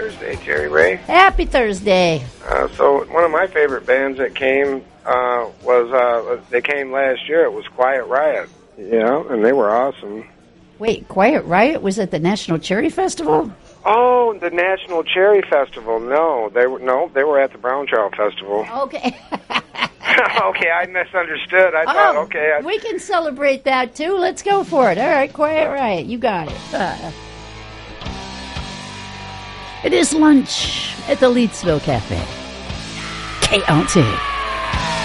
Thursday, Jerry Ray. Happy Thursday. So one of my favorite bands that came they came last year. It was Quiet Riot. Yeah, and they were awesome. Wait, Quiet Riot was at the National Cherry Festival? Oh, the National Cherry Festival. No, they were at the Brown Child Festival. Okay. Okay, I misunderstood. I thought, okay. We can celebrate that, too. Let's go for it. All right, Quiet Riot. You got it. It is lunch at the Leedsville Cafe. KLT.